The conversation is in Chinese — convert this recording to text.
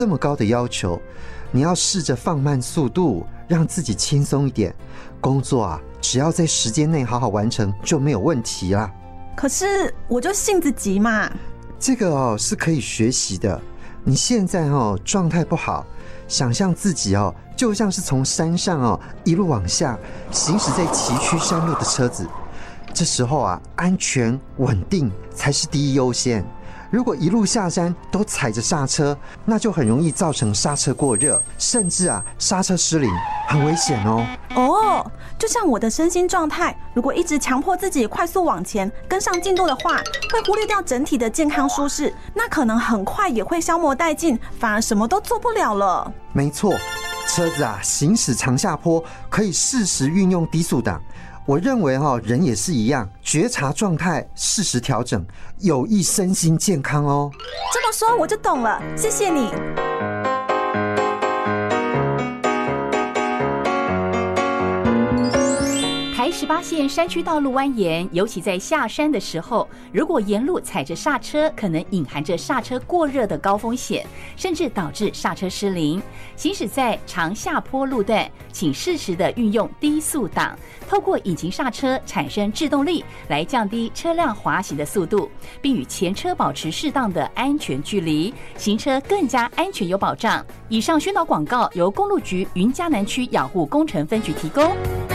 这么高的要求，你要试着放慢速度，让自己轻松一点。工作啊，只要在时间内好好完成就没有问题啦。 可是我就性子急嘛。 这个是可以学习的。你现在状态不好，想象自己就像是从山上一路往下行驶在崎岖山路的车子，这时候啊，安全稳定才是第一优先。如果一路下山都踩着刹车，那就很容易造成刹车过热，甚至啊刹车失灵，很危险哦。 就像我的身心状态，如果一直强迫自己快速往前跟上进度的话，会忽略掉整体的健康舒适，那可能很快也会消磨殆尽，反而什么都做不了了。 没错，车子啊行驶长下坡，可以适时运用低速档。我认为人也是一样，觉察状态，适时调整，有益身心健康哦。 这么说我就懂了，谢谢你。 台18线山区道路蜿蜒，尤其在下山的时候，如果沿路踩着刹车，可能隐含着刹车过热的高风险，甚至导致刹车失灵。行驶在长下坡路段，请适时的运用低速档，透过引擎刹车产生制动力，来降低车辆滑行的速度，并与前车保持适当的安全距离，行车更加安全有保障。以上宣导广告由公路局云嘉南区养护工程分局提供。